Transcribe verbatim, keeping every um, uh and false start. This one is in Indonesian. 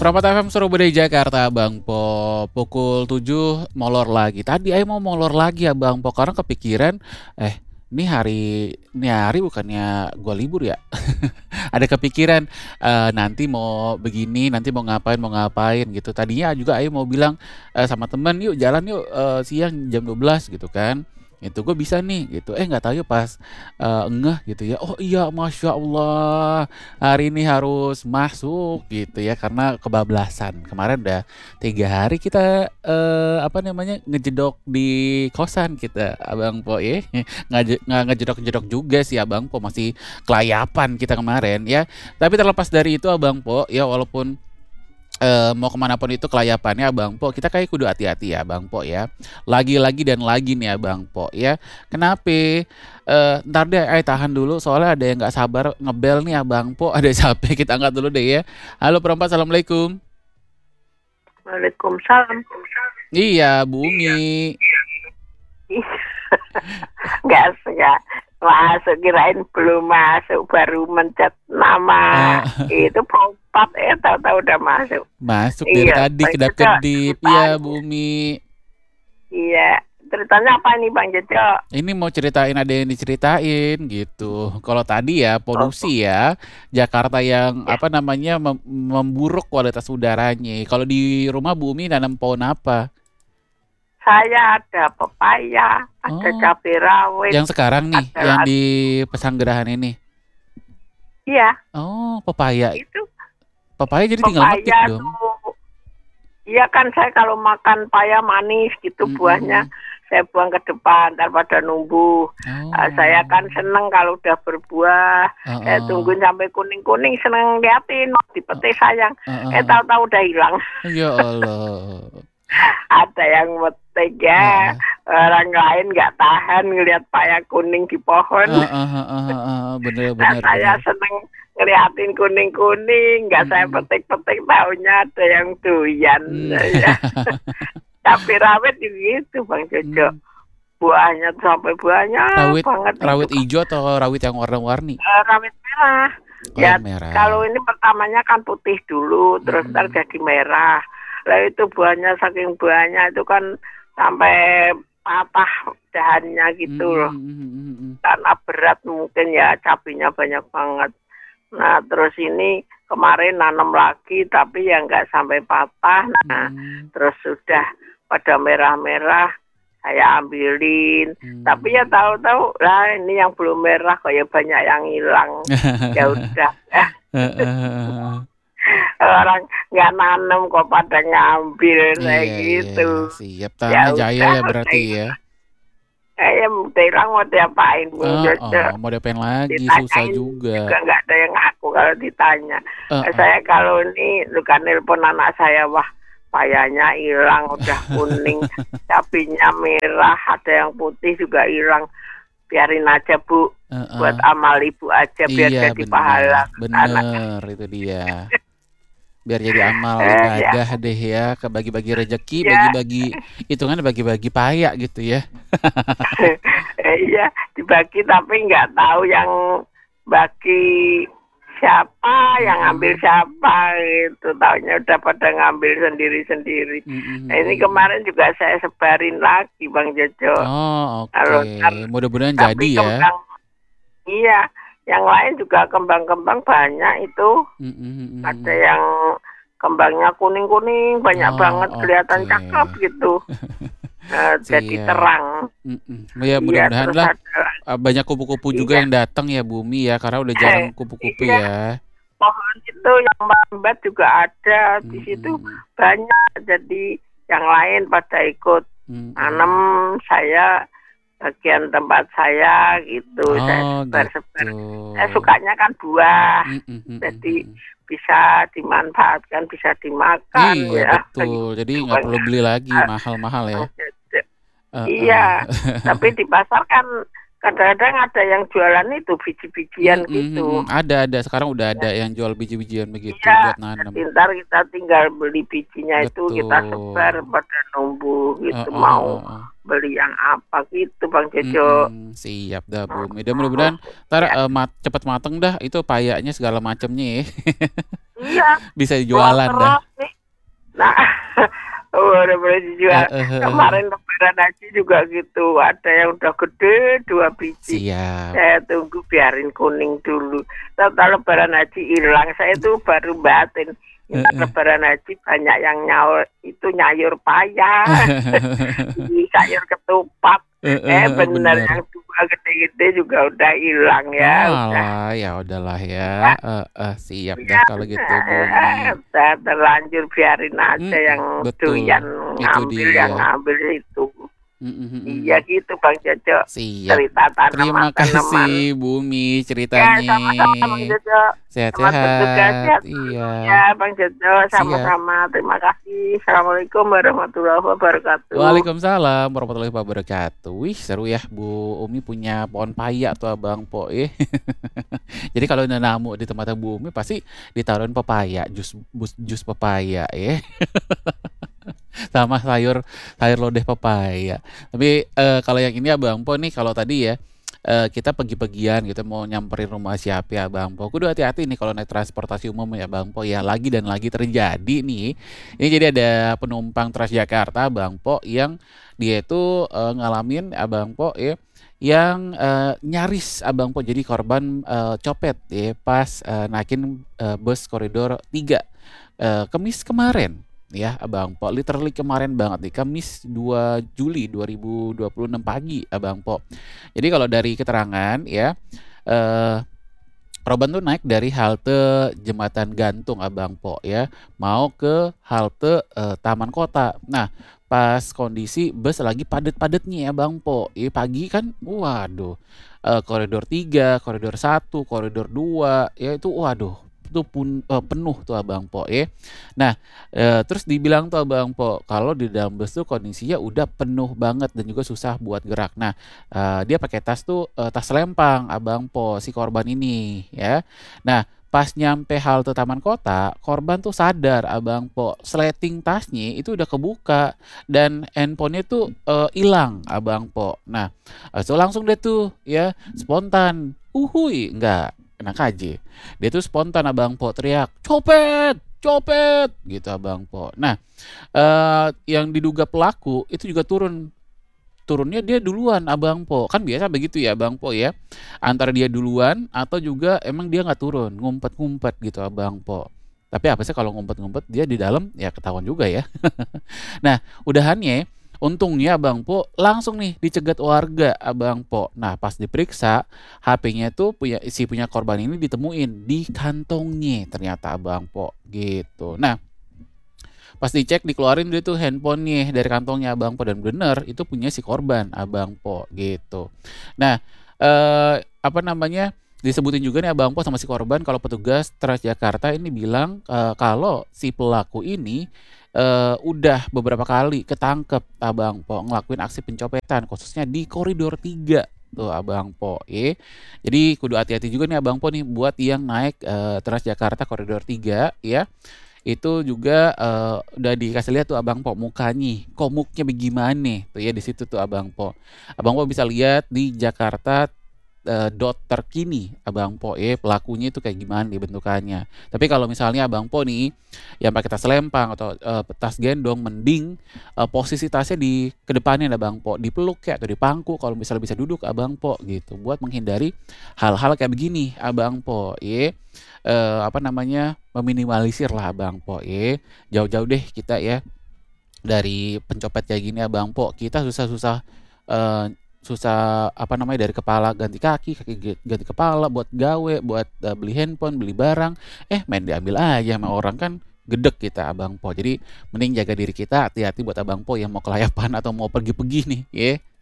Prambors F M Surabaya Jakarta, Bang Po. Pukul tujuh molor lagi. Tadi Aing mau molor lagi ya Bang Po karena kepikiran eh ini hari ini hari bukannya gua libur ya. Ada kepikiran eh, nanti mau begini, nanti mau ngapain, mau ngapain gitu. Tadinya juga Aing mau bilang eh, sama temen yuk jalan yuk eh, siang jam dua belas gitu kan. Itu gue bisa nih gitu. Eh nggak tahu ya pas eh, ngeh gitu ya. Oh iya Masya Allah hari ini harus masuk gitu ya karena kebablasan. Kemarin udah tiga hari kita eh, apa namanya ngejedok di kosan kita Abang Po ya. Nggak nggak ngejedok-jedok juga sih Abang Po, masih kelayapan kita kemarin ya. Tapi terlepas dari itu Abang Po ya, walaupun eh, mau kemana pun itu kelayapannya Abang Po, kita kayak kudu hati-hati ya Bang Po ya. Lagi-lagi dan lagi nih Abang Po ya. Kenapa? Eh, ntar deh, eh tahan dulu soalnya ada yang nggak sabar ngebel nih Abang Po. Ada siapa? Kita angkat dulu deh ya. Halo perempat, assalamualaikum. Waalaikumsalam. Iya, Bu Umi. Nggak nggak masuk, kirain belum masuk, baru mencet nama Eh, itu pompat ya, tahu-tahu udah masuk. Masuk dari Iya, tadi Bang Jojo kedap-kedip. Iya, ceritanya. Bu Umi. Iya, ceritanya apa nih Bang Jojo? Ini mau ceritain ada yang diceritain gitu. Kalau tadi ya Oh, polusi ya, Jakarta yang ya. apa namanya mem- memburuk kualitas udaranya. Kalau di rumah Bu Umi nanam pohon apa? Saya ada pepaya, ada Oh, cabai rawit, yang sekarang nih, ada yang lagi. di Pesanggerahan ini. Iya, Oh, pepaya. itu Pepaya jadi tinggal metik pepaya dong. tuh. Iya kan, saya kalau makan paya manis gitu buahnya Mm-mm. saya buang ke depan daripada numbuh. Uh, saya kan Oh, seneng kalau udah berbuah, saya heeh, tungguin sampai kuning-kuning, seneng liatin, mau dipetik sayang. heeh, Eh heeh. tahu-tahu udah hilang. Ya Allah. Ada yang metik ya, Heeh, orang lain nggak tahan ngelihat paya kuning di pohon. heeh, heeh, heeh. Bener, Nah bener, saya bener. seneng ngeliatin kuning-kuning, nggak saya Mm-mm. petik-petik, taunya ada yang doyan. Hmm. Ya. Cabai rawit juga gitu Bang Jojo. Hmm. Buahnya tuh sampai buahnya Rawit banget itu. rawit hijau atau rawit yang warna-warni? Eh, rawit merah. Oh, Ya yang kalau merah. ini pertamanya kan putih dulu, terus ntar Mm-mm. jadi merah. Lah itu buahnya, saking buahnya itu kan sampai patah dahannya gitu loh. Mm-mm. Karena berat mungkin ya, cabenya banyak banget. Nah terus ini kemarin nanam lagi tapi ya nggak sampai patah. Nah Mm-mm. terus sudah pada merah-merah saya ambilin. Tapi ya Mm. tahu-tahu lah ini yang belum merah kayak banyak yang hilang. Ya udah, Heeh. orang nggak nanam kok pada ngambil kayak Iya, iya, gitu. siap. Ya Tanahnya jaya udah, ya udah berarti ya. hilang. Saya udah hilang mau diapain Bung Oh, Jojo? oh, mau diapain lagi? Susah Ditanyain juga juga. nggak ada yang ngaku kalau ditanya. Eh, Eh, eh. Saya kalau ini luka nelpon anak saya, wah payahnya hilang, udah kuning, cabenya merah, ada yang putih juga hilang. Biarin aja Bu, Eh, buat eh. amal ibu aja biar Iya, jadi bener, pahala anak. bener itu dia. Biar jadi amal Eh, ya, ibadah deh ya, ke bagi-bagi rezeki, ya, bagi-bagi hitungan bagi-bagi payak gitu ya. eh, iya dibagi tapi nggak tahu yang bagi siapa, yang ngambil Mm-mm. siapa gitu. Taunya udah pada ngambil sendiri-sendiri. Mm-mm, Nah, ini mm-mm. kemarin juga saya sebarin lagi Bang Jojo. Oh, oke. Kalau ntar, Mudah-mudahan tapi jadi ya. kembang, iya, yang lain juga kembang-kembang banyak itu. Mm-mm, Ada mm-mm. yang kembangnya kuning-kuning, banyak banget, Oh, kelihatan oke. cakep gitu. Eh, jadi Siap. terang. Mm-mm. Ya Iya, mudah-mudahan terus lah ada, uh, banyak kupu-kupu juga iya, yang datang ya Bumi ya, karena udah jarang kupu-kupu iya, ya. pohon itu yang merambat juga ada di situ Mm-mm. banyak. Jadi yang lain pada ikut nanam, Mm-mm. saya bagian tempat saya gitu, saya Oh sebar-sebar. gitu. Saya sukanya kan buah, Mm-mm, jadi mm-mm. bisa dimanfaatkan, bisa dimakan Iya ya. betul. Jadi Begitu nggak perlu banyak. beli lagi mahal-mahal ya. Heeh. Iya, tapi di pasar kan kadang-kadang ada yang jualan itu biji-bijian Mm-mm, mm-mm. gitu. Ada ada sekarang udah Ya, ada yang jual biji-bijian begitu iya, buat jadi nanam. ntar kita tinggal beli bijinya itu, kita sebar Betul. pada numbuh gitu, Heeh, mau heeh, heeh. beli yang apa gitu Bang Jojo. Mm-mm. Siap dah Bumi. Dan mudah-mudahan ntar Ya, eh, mat- cepet mateng dah itu payaknya segala macamnya ya. iya, Bisa keluar jualan dah. terus Nah, bener-bener dijual. Heeh heeh. Kemarin lebaran haji juga gitu, ada yang udah gede dua biji. Siap. Saya tunggu biarin kuning dulu. Setelah lebaran haji hilang, saya itu baru batin. Minta Heeh. lebaran haji banyak yang nyaur itu nyayur payah, ini sayur ketupat. Heeh Eh heeh, bener bener. yang dua gede-gede juga udah hilang ya, udah. Oalah, ya udahlah ya, Ya. heeh, siap dah Iya, kalau gitu Bumi. udah terlanjur biarin aja yang Mhm, doyan betul, itu ngambil, yang dia. ngambil itu. Mhm Iya mhm. gitu Bang Jojo, Siap. cerita Terima tanaman-tanaman. kasih Bumi Ya ceritanya. sama-sama Bang Jojo, selamat bertugas, Sehat-sehat, sehat iya. selalu ya Bang Jojo, Siap. sama-sama, terima kasih. Assalamualaikum warahmatullahi wabarakatuh. Waalaikumsalam warahmatullahi wabarakatuh. Wih seru ya Bu Umi punya pohon paya tuh Abang Po eh. Jadi kalau nenamu di tempatnya Bu Umi pasti ditaruhin pepaya, jus bus jus pepaya ya. Sama sayur sayur lodeh pepaya. Tapi, eee, kalau yang ini Abang Po nih kalau tadi ya, eee, kita pergi-pergian gitu mau nyamperin rumah siapa ya Abang Po, kudu hati-hati nih kalau naik transportasi umum ya Bang Po ya, lagi dan lagi terjadi nih. Ini jadi ada penumpang Transjakarta Bang Po yang dia itu, eee, ngalamin Abang Po ya, yang, eee, nyaris Abang Po jadi korban, eee, copet ya pas, eee, naikin, eee, bus koridor tiga, eee, Kamis kemarin ya Abang Po, literally kemarin banget nih, Kamis dua Juli dua ribu dua puluh enam pagi Abang Po. Jadi kalau dari keterangan ya, eee, korban tuh naik dari halte Jembatan Gantung Abang Po ya, mau ke halte, eee, Taman Kota. Nah, pas kondisi bus lagi padet-padetnya ya Bang Po, ya pagi kan waduh, eee, koridor tiga, koridor satu, koridor dua, ya itu waduh, itu pun eee, penuh tuh Abang Po ya. Nah, eee, terus dibilang tuh Abang Po, kalau di dalam bus tuh kondisinya udah penuh banget dan juga susah buat gerak. Nah, eee, dia pakai tas tuh, eee, tas lempang Abang Po, si korban ini ya. Nah, pas nyampe halte Taman Kota, korban tuh sadar Abang Po, sleting tasnya itu udah kebuka dan handphone-nya tuh, eee, ilang Abang Po. Nah, habis itu langsung deh tuh ya spontan, "Uhuy!" enggak, enak aja. Dia tuh spontan Abang Po teriak, "Copet! Copet!" Gitu Abang Po. Nah, eee, yang diduga pelaku itu juga turun. Turunnya dia duluan Abang Po, kan biasa begitu ya Abang Po ya, antara dia duluan atau juga emang dia nggak turun, ngumpet-ngumpet gitu Abang Po. Tapi apa sih kalau ngumpet-ngumpet dia di dalam ya ketahuan juga ya. Nah, udahannya untungnya Abang Po langsung nih dicegat warga Abang Po. Nah, pas diperiksa H P-nya tuh punya si punya korban ini ditemuin di kantongnya ternyata Abang Po, gitu. Nah, pas dicek dikeluarin dia tuh handphonenya dari kantongnya Abang Po dan bener itu punya si korban Abang Po, gitu. Nah, eee, apa namanya, disebutin juga nih Abang Po sama si korban kalau petugas Transjakarta ini bilang, eee, kalau si pelaku ini, eee, udah beberapa kali ketangkep Abang Po ngelakuin aksi pencopetan khususnya di koridor tiga tuh Abang Po ye. Jadi kudu hati-hati juga nih Abang Po nih buat yang naik, eee, Transjakarta koridor tiga ya. Itu juga, eee, udah dikasih lihat tuh Abang Po mukanya, komuknya begimana tuh ya di situ tuh Abang Po. Abang Po bisa lihat di Jakarta, eee, dot terkini Abang Po ya, pelakunya itu kayak gimana nih bentukannya. Tapi kalau misalnya Abang Po nih, yang pakai tas lempang atau, eee, tas gendong mending, eee, posisi tasnya di kedepannya Abang Po, dipeluk kek atau dipangku kalau misalnya bisa duduk Abang Po gitu, buat menghindari hal-hal kayak begini Abang Po ye. Eee, apa namanya, meminimalisir lah Abang Po ye. Jauh-jauh deh kita ya dari pencopet kayak gini Abang Po, kita susah-susah, eee, susah apa namanya, dari kepala ganti kaki, kaki ge ganti kepala buat gawe, buat, eee, beli handphone, beli barang, eh main diambil aja sama orang, kan gedeg kita Abang Po. Jadi mending jaga diri kita, hati-hati buat Abang Po yang mau kelayapan atau mau pergi-pergi nih ye.